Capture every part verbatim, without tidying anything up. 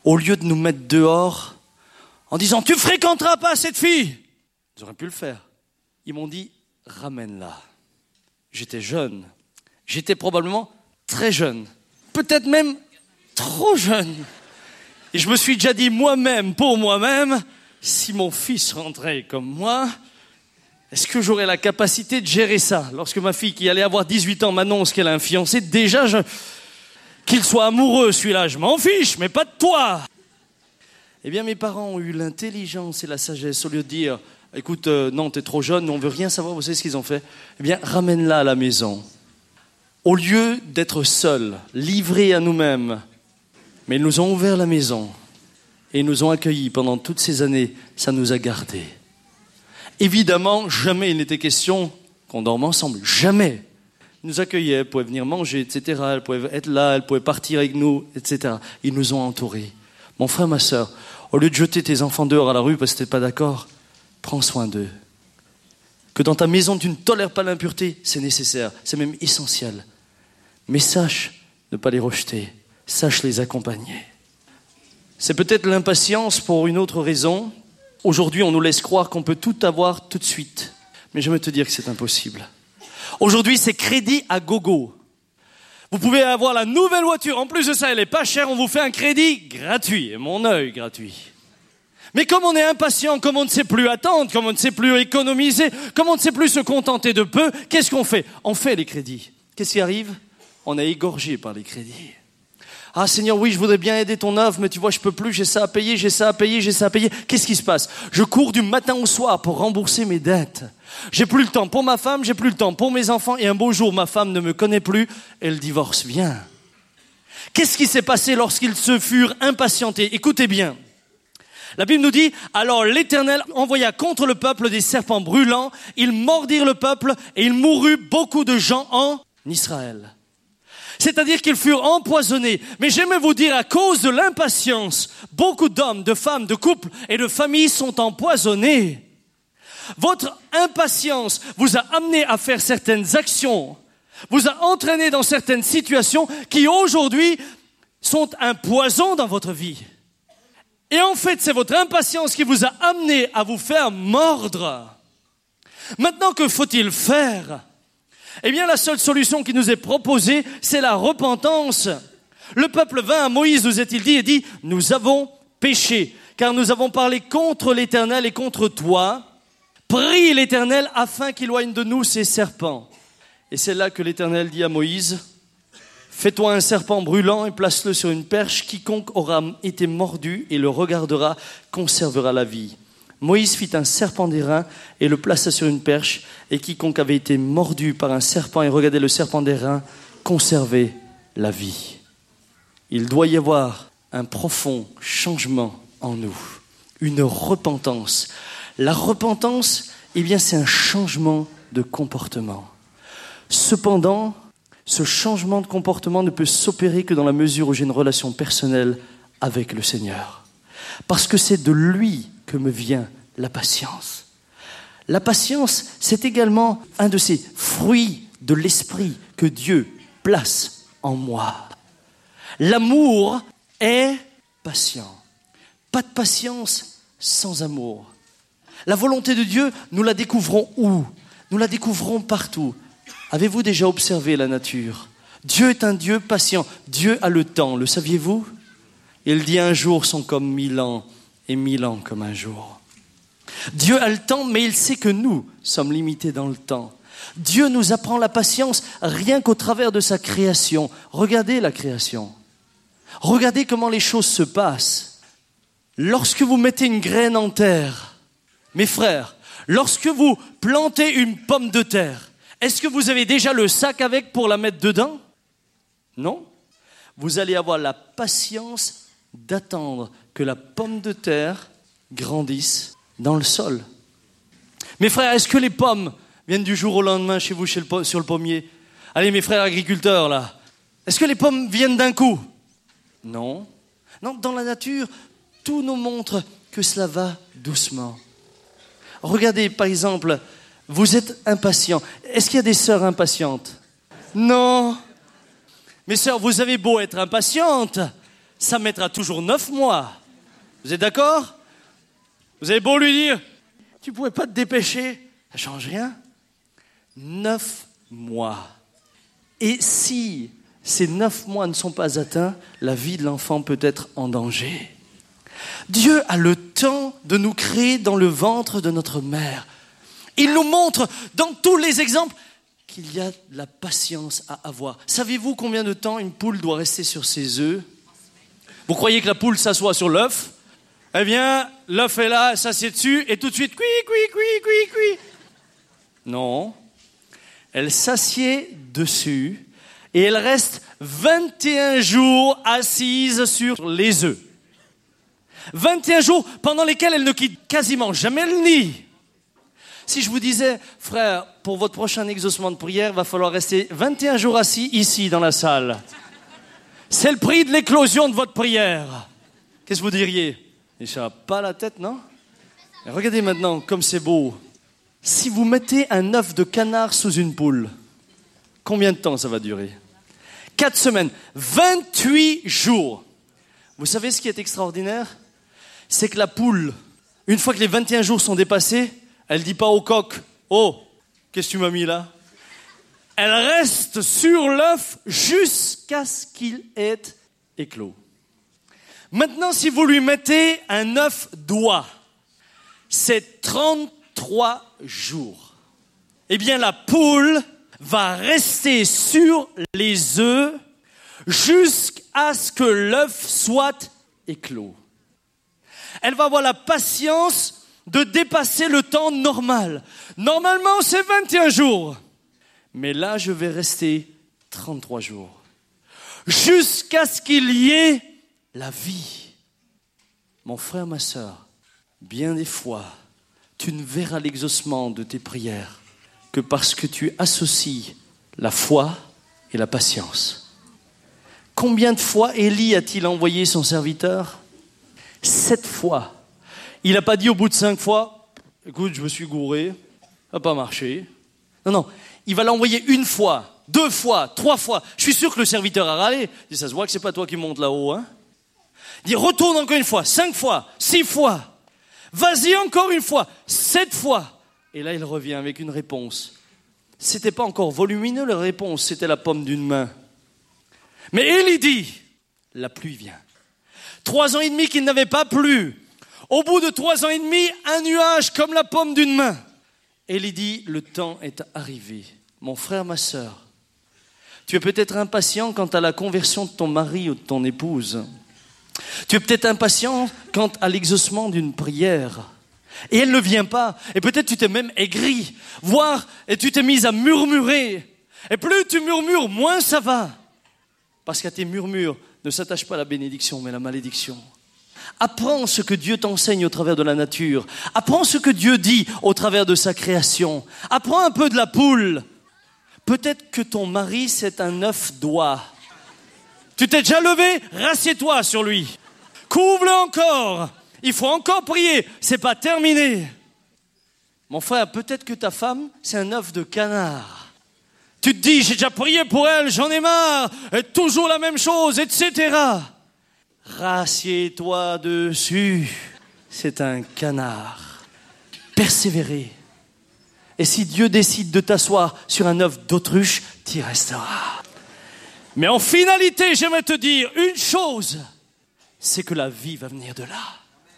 au lieu de nous mettre dehors en disant « Tu fréquenteras pas cette fille !» Ils auraient pu le faire. Ils m'ont dit « Ramène-la ». J'étais jeune. J'étais probablement très jeune. Peut-être même trop jeune. Et je me suis déjà dit moi-même, pour moi-même, si mon fils rentrait comme moi, est-ce que j'aurais la capacité de gérer ça? Lorsque ma fille, qui allait avoir dix-huit ans, m'annonce qu'elle a un fiancé, déjà, je... qu'il soit amoureux, celui-là, je m'en fiche, mais pas de toi. Eh bien, mes parents ont eu l'intelligence et la sagesse, au lieu de dire, écoute, euh, non, t'es trop jeune, on veut rien savoir, vous savez ce qu'ils ont fait? Eh bien, ramène-la à la maison. Au lieu d'être seuls, livrés à nous-mêmes, mais ils nous ont ouvert la maison et ils nous ont accueillis pendant toutes ces années, ça nous a gardés. Évidemment, jamais il n'était question qu'on dorme ensemble, jamais. Ils nous accueillaient, elles pouvaient venir manger, et cetera. Elles pouvaient être là, elles pouvaient partir avec nous, et cetera. Ils nous ont entourés. Mon frère, ma sœur, au lieu de jeter tes enfants dehors à la rue parce que tu n'es pas d'accord, prends soin d'eux. Que dans ta maison, tu ne tolères pas l'impureté, c'est nécessaire, c'est même essentiel. Mais sache ne pas les rejeter, sache les accompagner. C'est peut-être l'impatience pour une autre raison. Aujourd'hui, on nous laisse croire qu'on peut tout avoir tout de suite. Mais j'aimerais te dire que c'est impossible. Aujourd'hui, c'est crédit à gogo. Vous pouvez avoir la nouvelle voiture. En plus de ça, elle est pas chère. On vous fait un crédit gratuit. Et mon œil gratuit. Mais comme on est impatient, comme on ne sait plus attendre, comme on ne sait plus économiser, comme on ne sait plus se contenter de peu, qu'est-ce qu'on fait? On fait les crédits. Qu'est-ce qui arrive? On est égorgé par les crédits. Ah Seigneur, oui, je voudrais bien aider ton œuvre, mais tu vois, je peux plus, j'ai ça à payer, j'ai ça à payer, j'ai ça à payer. Qu'est-ce qui se passe? Je cours du matin au soir pour rembourser mes dettes. J'ai plus le temps pour ma femme, j'ai plus le temps pour mes enfants, et un beau jour, ma femme ne me connaît plus, et le divorce vient. Qu'est-ce qui s'est passé lorsqu'ils se furent impatientés? Écoutez bien. La Bible nous dit, alors l'Éternel envoya contre le peuple des serpents brûlants, ils mordirent le peuple, et il mourut beaucoup de gens en Israël. C'est-à-dire qu'ils furent empoisonnés. Mais j'aimais vous dire, à cause de l'impatience, beaucoup d'hommes, de femmes, de couples et de familles sont empoisonnés. Votre impatience vous a amené à faire certaines actions, vous a entraîné dans certaines situations qui aujourd'hui sont un poison dans votre vie. Et en fait, c'est votre impatience qui vous a amené à vous faire mordre. Maintenant, que faut-il faire ? Eh bien, la seule solution qui nous est proposée, c'est la repentance. Le peuple vint à Moïse, nous est-il dit, et dit, nous avons péché, car nous avons parlé contre l'Éternel et contre toi. Prie l'Éternel afin qu'il éloigne de nous ces serpents. Et c'est là que l'Éternel dit à Moïse, fais-toi un serpent brûlant et place-le sur une perche. Quiconque aura été mordu et le regardera conservera la vie. Moïse fit un serpent d'airain et le plaça sur une perche, et quiconque avait été mordu par un serpent et regardait le serpent d'airain conservait la vie. Il doit y avoir un profond changement en nous, une repentance. La repentance, eh bien, c'est un changement de comportement. Cependant, ce changement de comportement ne peut s'opérer que dans la mesure où j'ai une relation personnelle avec le Seigneur. Parce que c'est de lui que me vient la patience. La patience, c'est également un de ces fruits de l'esprit que Dieu place en moi. L'amour est patient. Pas de patience sans amour. La volonté de Dieu, nous la découvrons où? Nous la découvrons partout. Avez-vous déjà observé la nature? Dieu est un Dieu patient. Dieu a le temps, le saviez-vous? Il dit un jour sont comme mille ans et mille ans comme un jour. Dieu a le temps, mais il sait que nous sommes limités dans le temps. Dieu nous apprend la patience rien qu'au travers de sa création. Regardez la création. Regardez comment les choses se passent. Lorsque vous mettez une graine en terre, mes frères, lorsque vous plantez une pomme de terre, est-ce que vous avez déjà le sac avec pour la mettre dedans? Non. Vous allez avoir la patience d'attendre que la pomme de terre grandisse dans le sol. Mes frères, est-ce que les pommes viennent du jour au lendemain chez vous, chez le, sur le pommier? Allez, mes frères agriculteurs, là. Est-ce que les pommes viennent d'un coup? Non. Non, dans la nature, tout nous montre que cela va doucement. Regardez, par exemple, vous êtes impatient. Est-ce qu'il y a des sœurs impatientes? Non. Mes sœurs, vous avez beau être impatientes, ça mettra toujours neuf mois. Vous êtes d'accord? Vous avez beau lui dire, tu pouvais pas te dépêcher, ça change rien. Neuf mois. Et si ces neuf mois ne sont pas atteints, la vie de l'enfant peut être en danger. Dieu a le temps de nous créer dans le ventre de notre mère. Il nous montre dans tous les exemples qu'il y a de la patience à avoir. Savez-vous combien de temps une poule doit rester sur ses œufs? Vous croyez que la poule s'assoit sur l'œuf? Eh bien, l'œuf est là, s'assied dessus et tout de suite, cuit, cuit, cuit, cuit, cuit. Non, elle s'assied dessus et elle reste vingt et un jours assise sur les œufs. vingt et un jours pendant lesquels elle ne quitte quasiment jamais le nid. Si je vous disais, frère, pour votre prochain exaucement de prière, il va falloir rester vingt et un jours assis ici dans la salle. C'est le prix de l'éclosion de votre prière. Qu'est-ce que vous diriez? Et ça n'a pas la tête, non? Et regardez maintenant comme c'est beau. Si vous mettez un œuf de canard sous une poule, combien de temps ça va durer? Quatre semaines, vingt-huit jours. Vous savez ce qui est extraordinaire? C'est que la poule, une fois que les vingt et un jours sont dépassés, elle ne dit pas au coq, « Oh, qu'est-ce que tu m'as mis là ?» Elle reste sur l'œuf jusqu'à ce qu'il ait éclos. Maintenant, si vous lui mettez un œuf d'oie, c'est trente-trois jours. Eh bien, la poule va rester sur les œufs jusqu'à ce que l'œuf soit éclos. Elle va avoir la patience de dépasser le temps normal. Normalement, c'est vingt et un jours. Mais là, je vais rester trente-trois jours. Jusqu'à ce qu'il y ait la vie. Mon frère, ma sœur, bien des fois, tu ne verras l'exaucement de tes prières que parce que tu associes la foi et la patience. Combien de fois Élie a-t-il envoyé son serviteur? Sept fois. Il n'a pas dit au bout de cinq fois, écoute, je me suis gouré, ça n'a pas marché. Non, non, il va l'envoyer une fois, deux fois, trois fois. Je suis sûr que le serviteur a râlé. Il dit, ça se voit que c'est pas toi qui montes là-haut, hein. Il dit, retourne encore une fois, cinq fois, six fois. Vas-y encore une fois, sept fois. Et là, il revient avec une réponse. C'était pas encore volumineux, la réponse, c'était la paume d'une main. Mais Élie dit, la pluie vient. Trois ans et demi qu'il n'avait pas plu. Au bout de trois ans et demi, un nuage comme la paume d'une main. Élie dit, le temps est arrivé. Mon frère, ma sœur, tu es peut-être impatient quant à la conversion de ton mari ou de ton épouse. Tu es peut-être impatient quant à l'exaucement d'une prière. Et elle ne vient pas. Et peut-être tu t'es même aigri, voire et tu t'es mise à murmurer. Et plus tu murmures, moins ça va. Parce qu'à tes murmures ne s'attache pas la bénédiction, mais la malédiction. Apprends ce que Dieu t'enseigne au travers de la nature. Apprends ce que Dieu dit au travers de sa création. Apprends un peu de la poule. Peut-être que ton mari, c'est un œuf d'oie. Tu t'es déjà levé, rassieds-toi sur lui. Couvre-le encore. Il faut encore prier. C'est pas terminé. Mon frère, peut-être que ta femme, c'est un œuf de canard. Tu te dis, j'ai déjà prié pour elle, j'en ai marre. Et toujours la même chose, et cetera. Rassieds-toi dessus. C'est un canard. Persévérer. Et si Dieu décide de t'asseoir sur un œuf d'autruche, tu y resteras. Mais en finalité, j'aimerais te dire une chose, c'est que la vie va venir de là.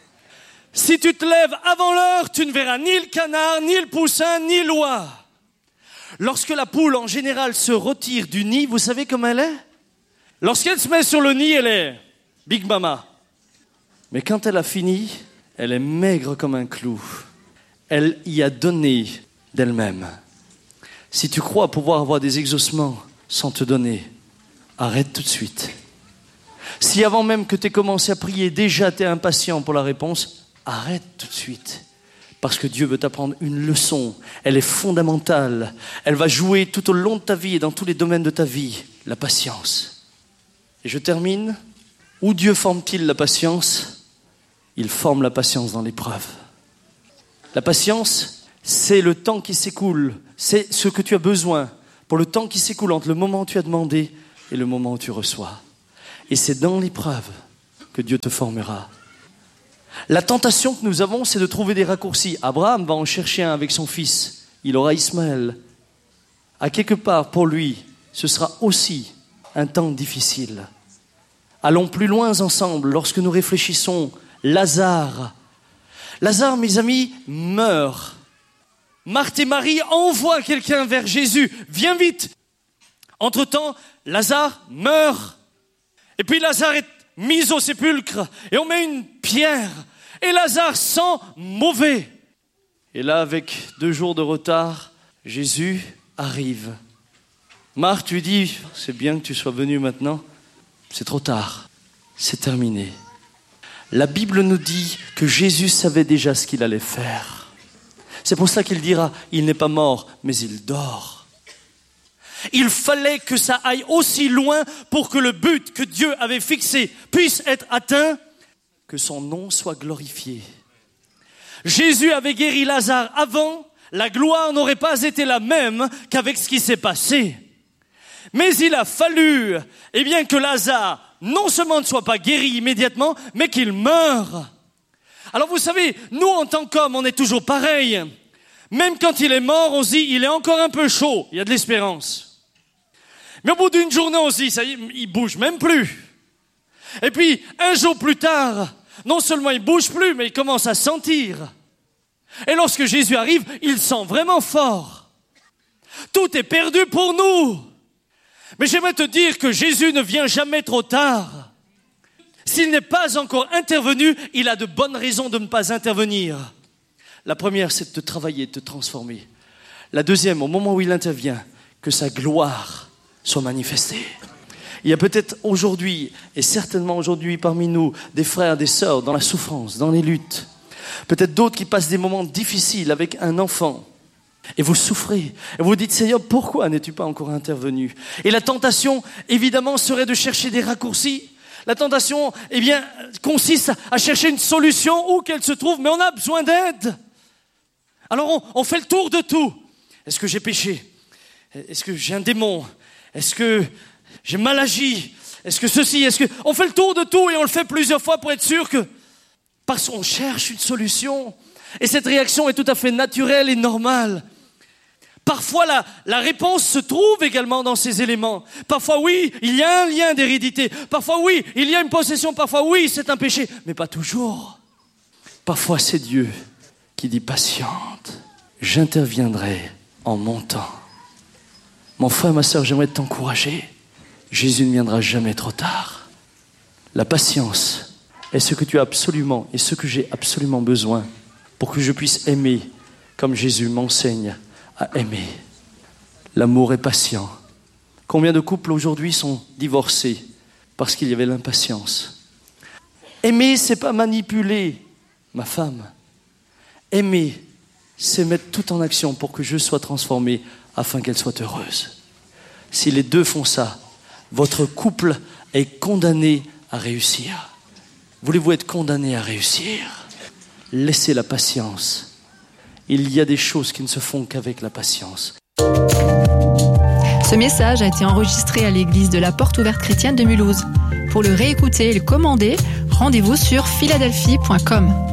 Si tu te lèves avant l'heure, tu ne verras ni le canard, ni le poussin, ni l'oie. Lorsque la poule, en général, se retire du nid, vous savez comment elle est? Lorsqu'elle se met sur le nid, elle est Big Mama. Mais quand elle a fini, elle est maigre comme un clou. Elle y a donné d'elle-même. Si tu crois pouvoir avoir des exaucements sans te donner, arrête tout de suite. Si avant même que tu aies commencé à prier, déjà tu es impatient pour la réponse, arrête tout de suite. Parce que Dieu veut t'apprendre une leçon. Elle est fondamentale. Elle va jouer tout au long de ta vie et dans tous les domaines de ta vie. La patience. Et je termine. Où Dieu forme-t-il la patience? Il forme la patience dans l'épreuve. La patience, c'est le temps qui s'écoule. C'est ce que tu as besoin pour le temps qui s'écoule entre le moment où tu as demandé et le moment où tu reçois. Et c'est dans l'épreuve que Dieu te formera. La tentation que nous avons, c'est de trouver des raccourcis. Abraham va en chercher un avec son fils. Il aura Ismaël. À quelque part, pour lui, ce sera aussi un temps difficile. Allons plus loin ensemble lorsque nous réfléchissons. Lazare. Lazare, mes amis, meurt. Marthe et Marie envoient quelqu'un vers Jésus. Viens vite. Entre-temps, Lazare meurt. Et puis Lazare est mis au sépulcre. Et on met une pierre. Et Lazare sent mauvais. Et là, avec deux jours de retard, Jésus arrive. Marthe lui dit, c'est bien que tu sois venu maintenant. C'est trop tard. C'est terminé. La Bible nous dit que Jésus savait déjà ce qu'il allait faire. C'est pour ça qu'il dira, il n'est pas mort, mais il dort. Il fallait que ça aille aussi loin pour que le but que Dieu avait fixé puisse être atteint, que son nom soit glorifié. Jésus avait guéri Lazare avant, la gloire n'aurait pas été la même qu'avec ce qui s'est passé. Mais il a fallu, eh bien, que Lazare non seulement ne soit pas guéri immédiatement, mais qu'il meure. Alors vous savez, nous en tant qu'hommes, on est toujours pareil. Même quand il est mort, on se dit, il est encore un peu chaud, il y a de l'espérance. Mais au bout d'une journée, on se dit, ça y est, il bouge même plus. Et puis, un jour plus tard, non seulement il bouge plus, mais il commence à sentir. Et lorsque Jésus arrive, il sent vraiment fort. Tout est perdu pour nous. Mais j'aimerais te dire que Jésus ne vient jamais trop tard. S'il n'est pas encore intervenu, il a de bonnes raisons de ne pas intervenir. La première, c'est de te travailler, de te transformer. La deuxième, au moment où il intervient, que sa gloire soit manifestée. Il y a peut-être aujourd'hui, et certainement aujourd'hui parmi nous, des frères, des sœurs dans la souffrance, dans les luttes. Peut-être d'autres qui passent des moments difficiles avec un enfant. Et vous souffrez. Et vous dites, Seigneur, pourquoi n'es-tu pas encore intervenu? Et la tentation, évidemment, serait de chercher des raccourcis. La tentation, eh bien, consiste à chercher une solution où qu'elle se trouve, mais on a besoin d'aide. Alors on, on fait le tour de tout. Est-ce que j'ai péché? Est-ce que j'ai un démon? Est-ce que j'ai mal agi? Est-ce que ceci? Est-ce que on fait le tour de tout et on le fait plusieurs fois pour être sûr que parce qu'on cherche une solution. Et cette réaction est tout à fait naturelle et normale. Parfois, la, la réponse se trouve également dans ces éléments. Parfois, oui, il y a un lien d'hérédité. Parfois, oui, il y a une possession. Parfois, oui, c'est un péché. Mais pas toujours. Parfois, c'est Dieu qui dit, patiente, j'interviendrai en mon temps. Mon frère, ma sœur, j'aimerais t'encourager. Jésus ne viendra jamais trop tard. La patience est ce que tu as absolument et ce que j'ai absolument besoin pour que je puisse aimer comme Jésus m'enseigne à aimer. L'amour est patient. Combien de couples aujourd'hui sont divorcés parce qu'il y avait l'impatience? Aimer, c'est pas manipuler ma femme. Aimer, c'est mettre tout en action pour que je sois transformé afin qu'elle soit heureuse. Si les deux font ça, votre couple est condamné à réussir. Voulez-vous être condamné à réussir? Laissez la patience. Il y a des choses qui ne se font qu'avec la patience. Ce message a été enregistré à l'église de la Porte Ouverte Chrétienne de Mulhouse. Pour le réécouter et le commander, rendez-vous sur philadelphie point com.